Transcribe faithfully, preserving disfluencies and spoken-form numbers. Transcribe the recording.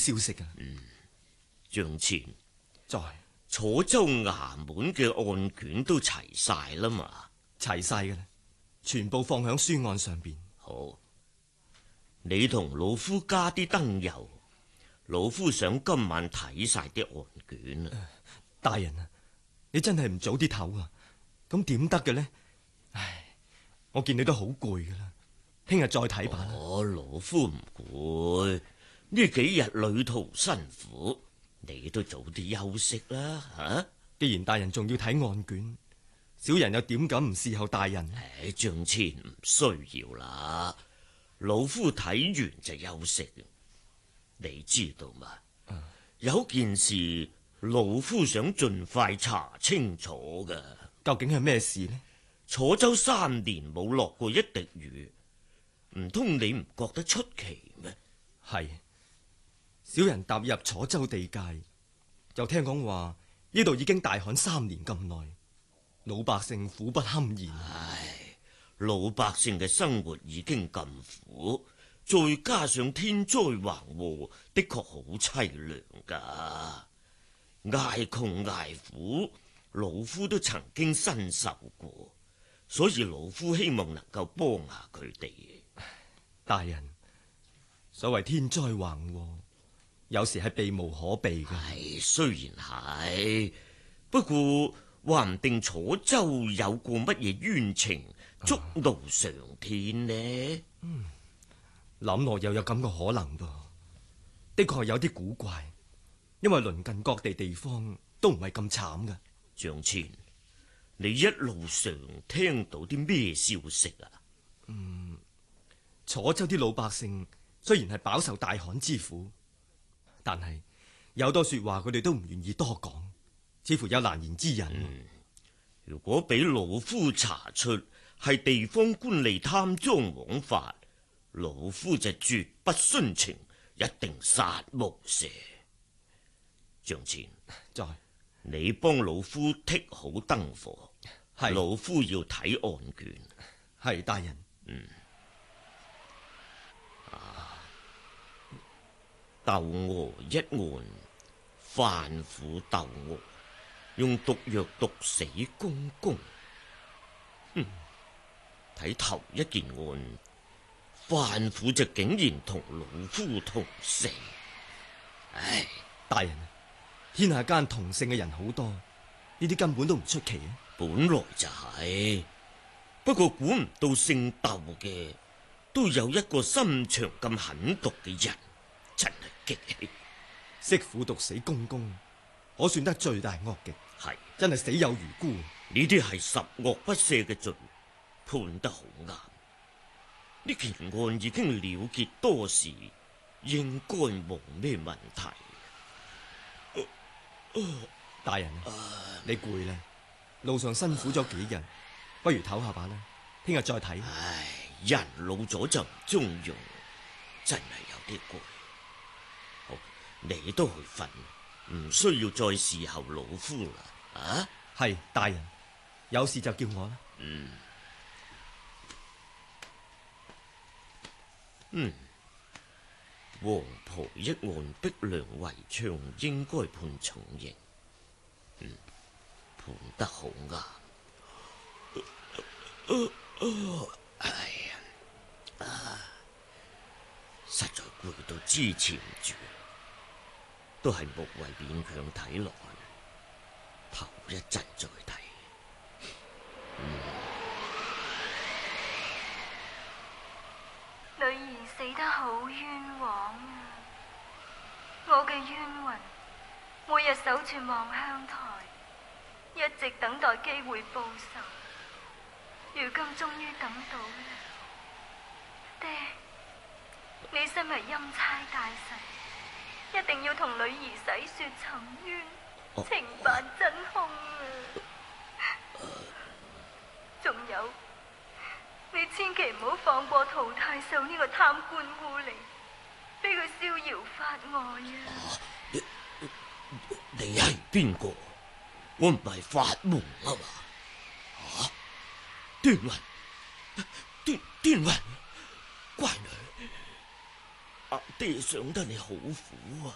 消息啊？ 嗯，帳前在楚州衙門嘅案卷都齊晒啦嘛？ 齊晒嘅啦，全部放響書案上邊。 好，你同老夫加啲燈油，老夫想今晚睇晒啲案卷啊！ 呃、大人啊，你真係唔早啲唞啊？咁點得嘅呢？唉，我見你都好攰噶啦，聽日再睇吧。 我、哦、老夫唔攰，呢幾日旅途辛苦，你都早啲休息啦吓、啊。 既然大人仲要睇案卷，小人又點敢唔伺候大人？ 唉，帳前唔需要啦，老夫睇完就休息。你知道嘛？啊、有件事老夫想盡快查清楚噶。 究竟係咩事呢？ 楚州三年冇落過一滴雨，唔通你唔覺得出奇咩？ 係，小人踏入楚州地界，就聽講話呢度已經大旱三年咁耐，老百姓苦不堪言。 唉，老百姓嘅生活已經咁苦，再加上天災橫禍，的確好淒涼噶。挨窮挨苦，老夫都曾經身受過。所以老夫希望能夠幫下佢哋。 大人，所謂天災橫禍，有時係避無可避嘅。 係，雖然係，不過話唔定楚州有過乜嘢冤情觸怒上天呢？ 嗯，諗落又有咁個可能噃。的確係有啲古怪，因為鄰近各地地方都唔係咁慘㗎。 帳前，你一路上聽到啲咩消息啊？ 嗯，楚州啲老百姓雖然係飽受大旱之苦，但係有多說話佢哋都唔願意多講，似乎有難言之隱。 嗯，如果俾老夫查出係地方官吏貪贓枉法，老夫就絕不殉情，一定殺無赦。帳前， 在你幫老夫剔好燈火， 係老夫要睇案卷。 係大人。 嗯，啊，竇娥一案，范婦竇娥用毒藥毒死公公。哼，睇頭一件案，范婦就竟然同老夫同死。唉， 大人，天下間同姓嘅人好多，呢啲根本都唔出奇啊！ 本來就係、是，不過估唔到姓竇嘅都有一個心腸咁狠毒嘅人，真係激氣。 媳婦毒死公公，可算得罪大惡極， 係真係死有餘辜。 呢啲係十惡不赦嘅罪，判得好啱。呢件案已經了結多時，應該冇咩問題。呃呃、 大人，呃、你攰啦，路上辛苦咗幾日，不如唞下吧啦，聽日再睇。 唉，人老咗就唔中用，真係有啲攰。好，你都去瞓，唔需要再侍候老夫啦。啊， 係大人，有事就叫我啦。 嗯嗯，王婆一案逼良為娼，應該判重刑。嗯，判得好啱。呃呃、哎呀，啊，實在攰到支持唔住，都係無謂勉強睇落去，頭一陣再睇。嗯。 女兒死得好冤枉啊！我嘅冤魂每日守住望鄉台，一直等待機會報仇。如今終於等到啦，爹，你身為欽差大臣，一定要同女兒洗雪尋冤，懲辦真兇啊！仲有，你千祈唔好放過陶太守呢個貪官污吏，俾佢逍遙法外啊！ 你你係邊個？我唔係發夢啊嘛！啊，端雲，端端雲，乖女，阿爹想得你好苦啊！